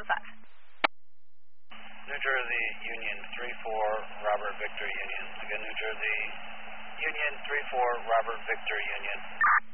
New Jersey Union 3-4 Robert Victor Union. Again, New Jersey Union 3-4 Robert Victor Union.